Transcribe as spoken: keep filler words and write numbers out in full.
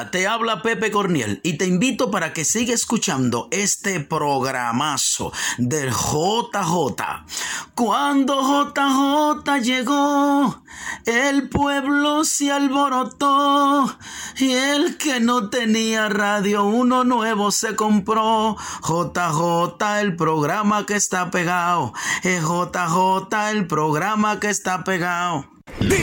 Hola, te habla Pepe Corniel y te invito para que sigas escuchando este programazo del J J. Cuando J J llegó, el pueblo se alborotó y el que no tenía radio, uno nuevo se compró. J J, el programa que está pegado. Es J J, el programa que está pegado.